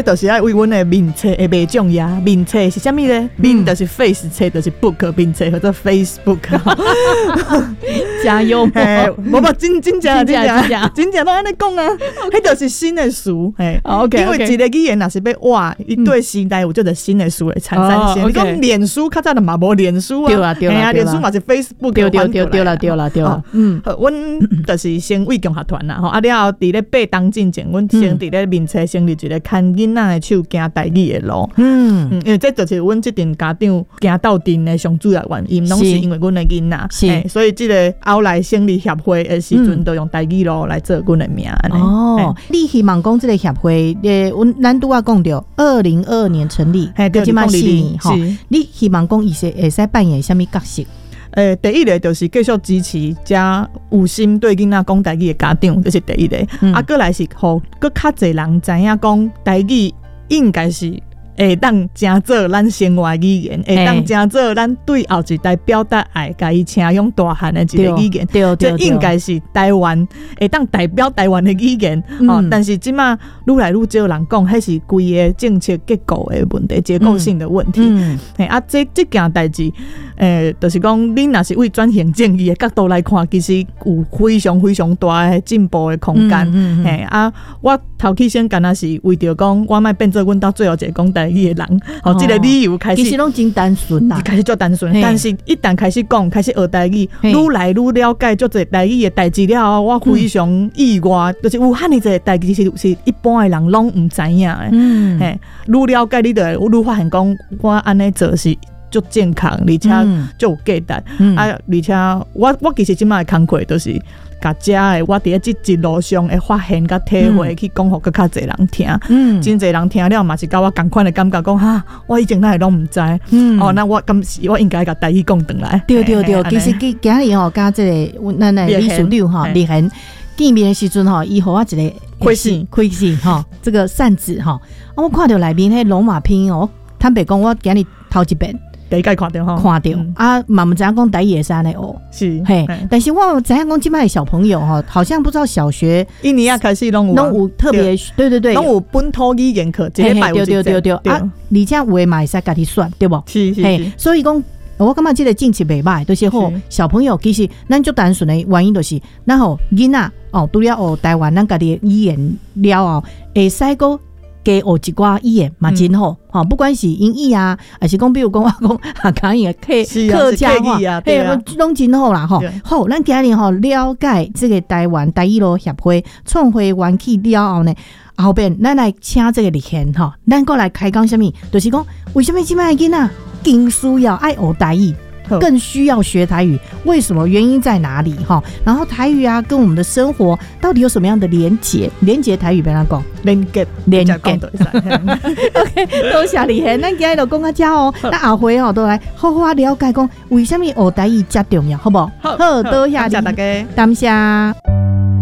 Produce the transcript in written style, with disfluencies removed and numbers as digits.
就是要为阮的面册会袂重要。面册是啥物呢？面就是 face 册，就是 book 面册或者 Facebook。 加油！ 无真正都安尼讲啊，迄就是新的词。 OK， 因为一个语言若是要活，伊对时代有就是新的词会产生性。你讲脸书较早就嘛无脸书啊， 对啦， 脸书嘛是 Facebook。 对啦。 阮就是先为共学团啦，啊了后伫咧爬东进前，阮先伫咧面册先立一个牵囡仔的手行台语的路。因为这就是阮这阵家长行斗阵的上主要原因，拢是因为阮的囡仔，所以这个后来成立协会的时阵，都用台语路来做阮的名。 你希望讲这个协会，咱拄仔讲到2022年成立，即嘛4年吼，你希望讲伊会使扮演什么角色？ 第一个就是继续支持加有心对囡仔讲台语的家长，这是第一个。过来是互搁较侪人知影讲台语应该是会当真做咱生活语言，会当真做咱对后一代表达爱，甲伊请用大汉的一个语言。这应该是台湾会当代表台湾的语言。但是即马愈来愈少人讲，迄是规个政策结构的问题，结构性的问题。这件代志，就是讲，你若是为转型正义的角度来看，其实有非常非常大的进步的空间。我头起先干那是为着讲，我莫变做阮到最后一个讲台语的人。这个理由开始， 其实拢真单纯啦， 开始做单纯。但是一旦开始讲，开始学台语，愈来愈了解足侪台语的代志了，我非常意外，就是有遐尼侪代志是一般的人拢唔知影的。愈了解你就会愈发现讲，我安尼做是足健康，而且足有价值。而且我其实即摆的工课都是甲遮的我伫咧即一路上的发现甲体会去讲互更较侪人听。真侪人听了嘛是甲我同款的感觉，讲哈，我以前哪会拢唔知。那我今时我应该甲台语讲转来。 对，其实今日吼，甲即个咱的李淑柳吼，李恒见面的时阵吼，伊互我一个开心吼，这个扇子吼，我看到内面迄罗马拼音哦，坦白讲，我今日头一遍。 第一届看到嘛不知影讲台语会使安尼学， 是但是我知影讲即摆的小朋友哈，好像不知道小学一年开始拢有特别，对，拢有本土语言课，一礼拜有一节， 对啊，而且有的嘛会使家己选，对不？ 是， 所以讲，我感觉这个政策袂歹，就是好小朋友其实咱就单纯的原因就是，咱好囡仔除了学台湾咱家己的语言了后，会使个。加学一寡语言嘛真好，不管是英语啊，还是讲比如讲我讲客语啊、客家话，拢真好啦吼。好，咱今日吼了解这个台湾台语路协会创会元起了后呢，后边咱来请这个立宪吼，咱过来开讲什么？就是讲为什么现在的囡仔更需要爱学台语？更需要学台语，为什么？原因在哪里？然后台语啊，跟我们的生活到底有什么样的连结？连结台语别人讲，连结。OK， 多谢李贤，咱今日就讲到这哦。那下回都来好好了解讲，为什么学台语这重要，好不好？好，多谢大家，感谢。